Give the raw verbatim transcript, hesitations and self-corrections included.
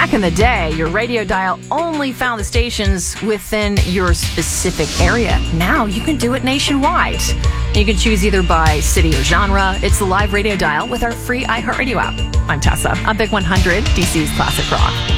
Back in the day, your radio dial only found the stations within your specific area. Now you can do it nationwide. You can choose either by city or genre. It's the live radio dial with our free iHeartRadio app. I'm Tessa on Big one hundred, D C's Classic Rock.